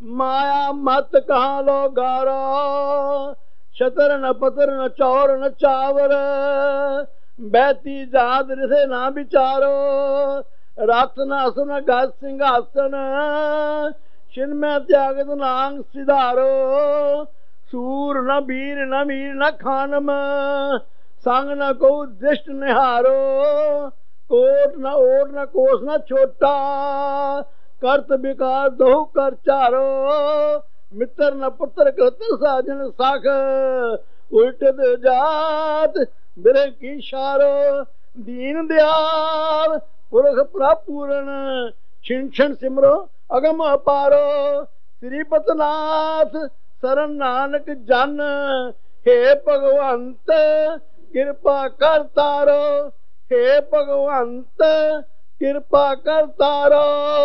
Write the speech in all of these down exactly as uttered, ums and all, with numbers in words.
माया मत कहाँ लो गारो, शतर न पतर न चौर न चावर, बैती जात रिसे ना बिचारो, रथ न असन गज सिंहासन, छिन में त्यागत नांग सिधारो, सूर न वीर न वीर न खानम, संग न को दृष्ट निहारो, कोट न ओट न कोस न छोटा, करत विकार दहु कर चारो, मित्र न पुत्र कृत साजन साख, उल्टत जात बिरह की शारो, दीन दयाल पुरख प्रपूरण, छिन छिन सिमरो अगम अपारो, श्रीपतनाथ शरण नानक जन, हे भगवंत कृपा कर तारो, हे भगवंत कृपा कर तारो।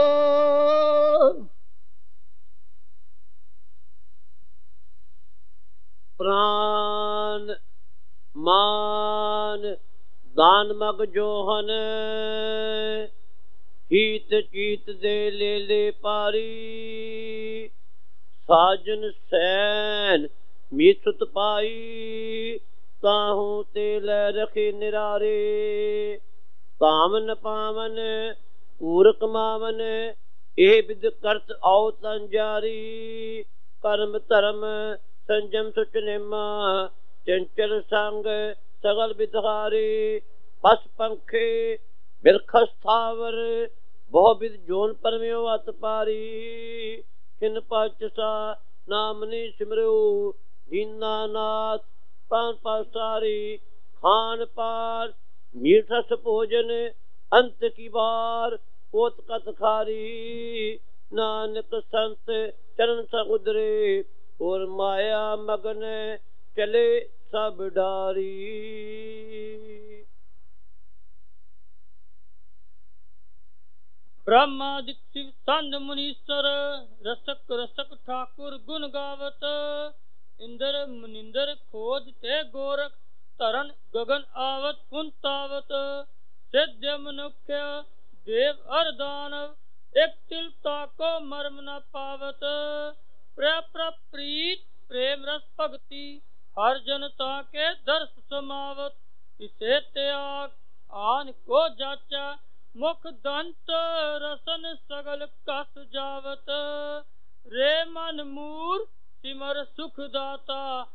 प्राण मान दान मग जोहन, हीत चीत दे ले ले पारी, साजन सैन मीसुत पाई, ताहू ते लै रखे निरारे, कामन पावन पूरक मावन, एह विद करत आओ तंजारी, कर्म धर्म संजम सुच नेमा, चंचल संग सगल विधारी, पस पंखे बिरख स्थावर, बहु विध जोन परम्यो अत पारी, खिन पाचसा नामनी सिमरु, दीनानाथ पान पासारी, खान पान मीठ रस भोजन, अंत की बार कोत कत खारी, नानक संत चरण समुद्रे, और माया मगन चले सब डारी। ब्रह्मादिक शिव संत मुनीश्वर, रसक रसक ठाकुर गुण गावत, इंद्र मुनिंदर खोज ते गोरख, तरन गगन आवत पुंतावत, सिद्ध मनुष्य देव अर दानव, एक तिल ताको मर्म न पावत, प्र प्रीत प्रेम रस भक्ति, हर जनता के दर्श समावत, इसे त्याग आन को जाचा, मुख दंत रसन सगल कस जावत, रे मन मूर सिमर सुख दाता,